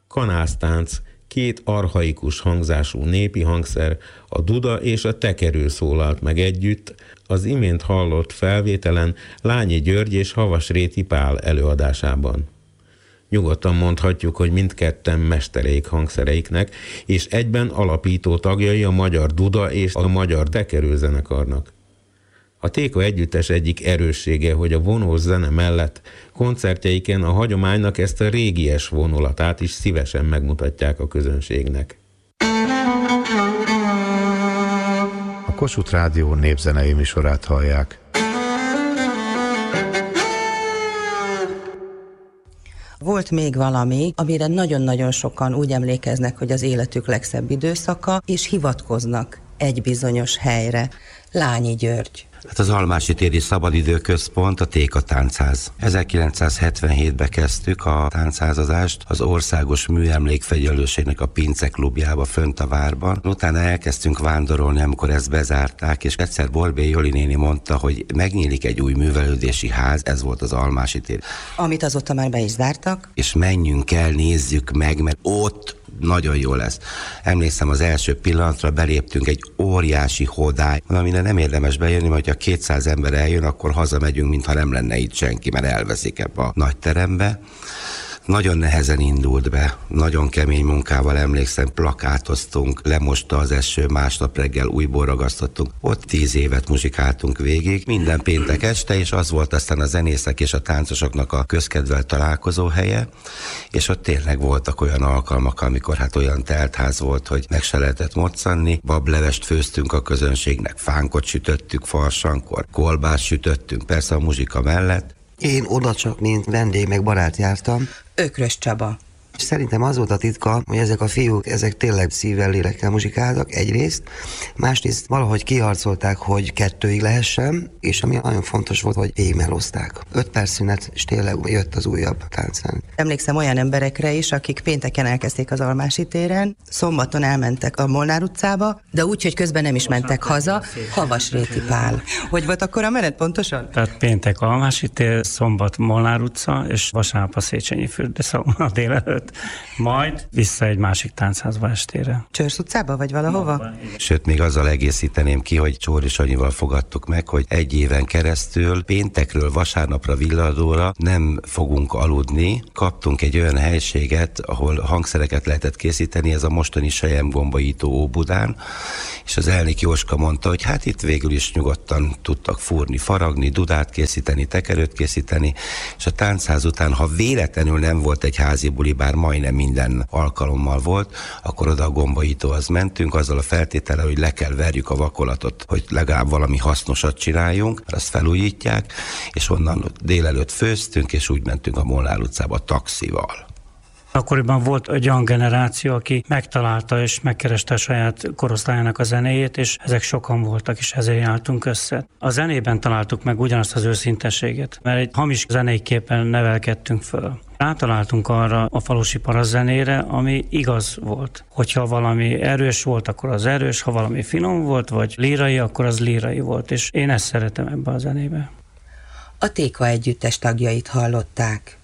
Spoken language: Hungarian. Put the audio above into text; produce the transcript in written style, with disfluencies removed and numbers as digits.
kanásztánc, két archaikus hangzású népi hangszer, a duda és a tekerő szólalt meg együtt az imént hallott felvételen Lányi György és Havasréti Pál előadásában. Nyugodtan mondhatjuk, hogy mindketten mestereik hangszereiknek, és egyben alapító tagjai a Magyar Duda és a Magyar Tekerő zenekarnak. A Téka együttes egyik erőssége, hogy a vonós zene mellett koncertjeiken a hagyománynak ezt a régies vonulatát is szívesen megmutatják a közönségnek. A Kossuth Rádió népzenei műsorát hallják. Volt még valami, amire nagyon-nagyon sokan úgy emlékeznek, hogy az életük legszebb időszaka, és hivatkoznak egy bizonyos helyre. Lányi György. Hát az Almási téri szabadidőközpont, a Téka Táncház. 1977-ben kezdtük a táncházazást az Országos Műemlékfelügyelőségnek a Pince klubjába fönt a várban. Utána elkezdtünk vándorolni, amikor ezt bezárták, és egyszer Borbély Joli néni mondta, hogy megnyílik egy új művelődési ház, ez volt az Almási tér. Amit azóta már be is zártak. És menjünk el, nézzük meg, mert ott nagyon jó lesz. Emlékszem, az első pillanatra beléptünk egy óriási hodály, amire nem érdemes bejönni, mert ha 200 ember eljön, akkor hazamegyünk, mintha nem lenne itt senki, mert elveszik ebbe a nagy terembe. Nagyon nehezen indult be, nagyon kemény munkával, emlékszem, plakátoztunk, lemosta az eső, másnap reggel újból ragasztottunk. Ott 10 évet muzsikáltunk végig, minden péntek este, és az volt aztán a zenészek és a táncosoknak a közkedvelt találkozóhelye, és ott tényleg voltak olyan alkalmak, amikor hát olyan teltház volt, hogy meg se lehetett moccanni, bablevest főztünk a közönségnek, fánkot sütöttük farsankor, kolbászt sütöttünk, persze a muzsika mellett. Én oda csak mint vendég meg barát jártam. Ökrös Csaba. Szerintem az volt a titka, hogy ezek a fiúk, ezek tényleg szívvel, lélekkel muzsikáltak egyrészt, másrészt valahogy kiharcolták, hogy 2-ig lehessen, és ami nagyon fontos volt, hogy végigmelózták. 5 perc szünet, és tényleg jött az újabb táncán. Emlékszem olyan emberekre is, akik pénteken elkezdték az Almási téren, szombaton elmentek a Molnár utcába, de úgy, hogy közben nem is mentek haza, Havasréti Pál. Hogy volt akkor a menet pontosan? Tehát péntek Almási tér, szombat Molnár utca, és vasárnap a Széchenyi fürdőszauna délelőtt. Majd vissza egy másik táncházba estére. Csörsz utcába, vagy valahova? Sőt, még azzal egészíteném ki, hogy Csóri Sanyival fogadtuk meg, hogy 1 éven keresztül péntekről vasárnapra villadóra nem fogunk aludni. Kaptunk egy olyan helységet, ahol hangszereket lehetett készíteni, ez a mostani selyemgombaító Óbudán, és az elnök Jóska mondta, hogy hát itt végül is nyugodtan tudtak fúrni, faragni, dudát készíteni, tekerőt készíteni, és a táncház után, ha véletlenül nem volt egy házi buli, bár majdnem minden alkalommal volt, akkor oda a gombaítóhoz mentünk, azzal a feltétele, hogy le kell verjük a vakolatot, hogy legalább valami hasznosat csináljunk, azt felújítják, és onnan délelőtt főztünk, és úgy mentünk a Molnár utcába taxival. Akkoriban volt egy olyan generáció, aki megtalálta és megkereste a saját korosztályának a zenéjét, és ezek sokan voltak, és ezért jártunk össze. A zenében találtuk meg ugyanazt az őszinteséget, mert egy hamis zenei képen nevelkedtünk föl. Rátaláltunk arra a falusi parasztzenére, ami igaz volt. Hogyha valami erős volt, akkor az erős, ha valami finom volt, vagy lírai, akkor az lírai volt, és én ezt szeretem ebbe a zenébe. A Téka együttes tagjait hallották.